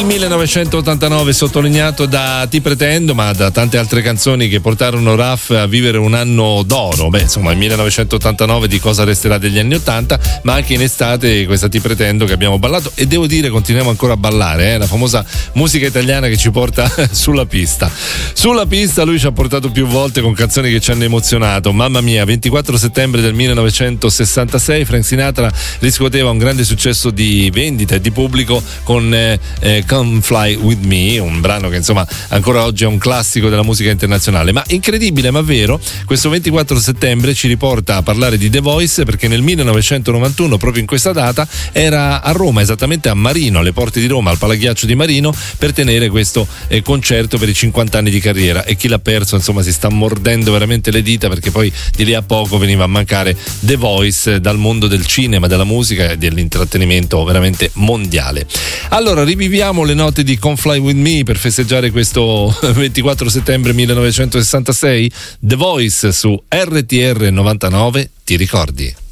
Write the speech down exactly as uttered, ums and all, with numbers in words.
millenovecentottantanove sottolineato da Ti pretendo, ma da tante altre canzoni che portarono Raf a vivere un anno d'oro. Beh, insomma, il millenovecentottantanove di cosa resterà degli anni ottanta, ma anche in estate questa Ti pretendo che abbiamo ballato, e devo dire continuiamo ancora a ballare, eh? La famosa musica italiana che ci porta sulla pista. Sulla pista lui ci ha portato più volte con canzoni che ci hanno emozionato. Mamma mia, ventiquattro settembre del millenovecentosessantasei Frank Sinatra riscuoteva un grande successo di vendita e di pubblico con eh, eh, Come Fly With Me, un brano che insomma ancora oggi è un classico della musica internazionale. Ma incredibile ma vero, questo ventiquattro settembre ci riporta a parlare di The Voice, perché nel millenovecentonovantuno, proprio in questa data, era a Roma, esattamente a Marino, alle porte di Roma, al Palaghiaccio di Marino, per tenere questo eh, concerto per i cinquanta anni di carriera. E chi l'ha perso insomma si sta mordendo veramente le dita, perché poi di lì a poco veniva a mancare The Voice dal mondo del cinema, della musica e dell'intrattenimento veramente mondiale. Allora riviviamo le note di Come Fly With Me per festeggiare questo ventiquattro settembre millenovecentosessantasei. The Voice su R T R novantanove, ti ricordi?